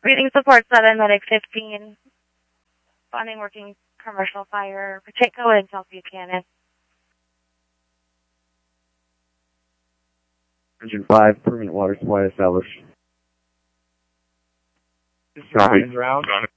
Reading support 7, medic 15. Responding working commercial fire. Pacheco and South Buchanan. Engine 5, permanent water supply established. Round.